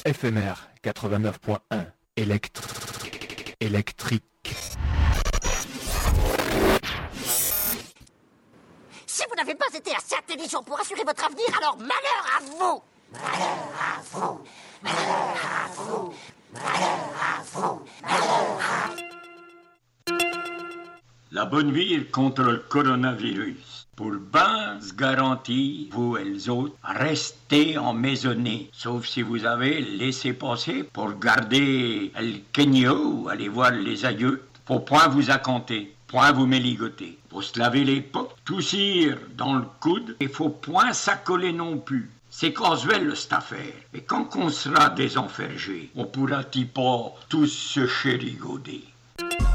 FMR 89.1 électrique. Si vous n'avez pas été assez intelligent pour assurer votre avenir, alors malheur à vous! Malheur à vous! Malheur à vous! Malheur à vous! Malheur à vous! La bonne vie contre le coronavirus. Pour bien se garantir, vous et les autres, restez emmaisonnés. Sauf si vous avez laissé passer pour garder le Kenya ou aller voir les aïeux. Faut point vous accompter, point vous méligoter. Faut se laver les pots, toussir dans le coude et faut point s'accoler non plus. C'est casuel cette affaire. Et quand on sera désenfergé, on pourra-t-il pas tous se chérigoder.